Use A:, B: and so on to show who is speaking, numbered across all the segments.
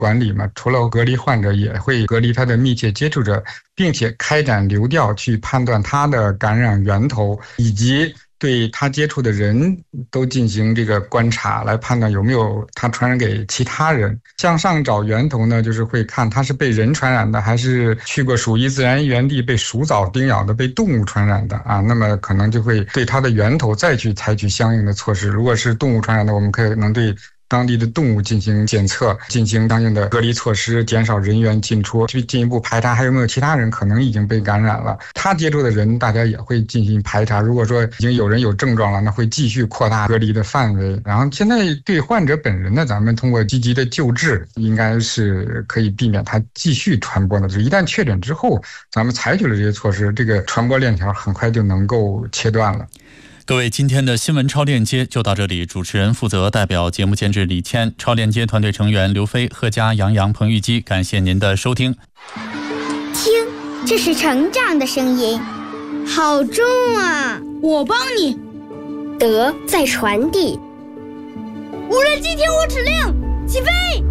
A: 管理嘛，除了隔离患者，也会隔离他的密切接触者，并且开展流调去判断他的感染源头，以及对他接触的人都进行这个观察，来判断有没有他传染给其他人。向上找源头呢，就是会看他是被人传染的，还是去过鼠疫自然源地被鼠蚤叮咬的，被动物传染的啊。那么可能就会对它的源头再去采取相应的措施。如果是动物传染的，我们可能对当地的动物进行检测，进行相应的隔离措施，减少人员进出，去进一步排查还有没有其他人可能已经被感染了。他接触的人，大家也会进行排查。如果说已经有人有症状了，那会继续扩大隔离的范围。然后现在对患者本人呢，咱们通过积极的救治，应该是可以避免他继续传播的。就一旦确诊之后，咱们采取了这些措施，这个传播链条很快就能够切断了。
B: 各位，今天的新闻超链接就到这里。主持人负责代表节目监制李谦，超链接团队成员刘飞、贺佳、杨洋、彭玉基，感谢您的收听。
C: 听，这是成长的声音，好重啊！
D: 我帮你。
C: 德在传递。
D: 无人机听我指令，起飞。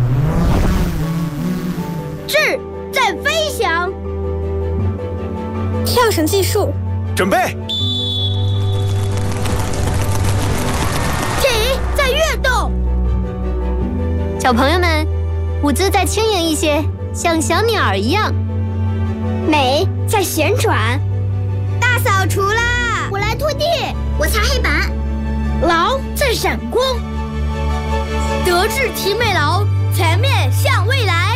D: 智在飞翔。
C: 跳绳技术，
E: 准备。
D: 在跃动，
F: 小朋友们，舞姿再轻盈一些，像小鸟一样。
C: 美在旋转，
D: 大扫除啦！
C: 我来拖地，我擦黑板。
D: 劳在闪光，德智体美劳，全面向未来。